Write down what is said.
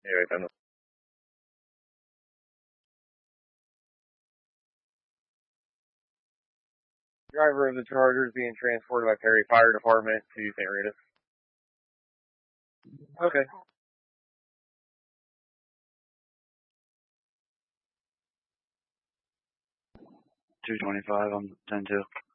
Anyway, then. Driver of the Charger is being transported by Perry Fire Department to St. Rita's. Okay. 225 on 10-2.